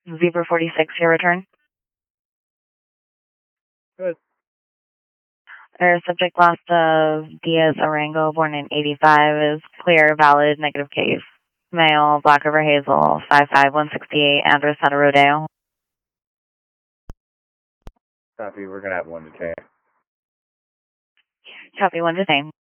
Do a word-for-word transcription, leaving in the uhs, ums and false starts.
Zebra forty-six, your return. Good. Our subject last of Diaz Arango, born in eighty-five, is clear, valid, negative case. Male, Black River Hazel, five five one sixty-eight, address at a Rodeo. Copy, we're going to have one detained. Copy, one detained.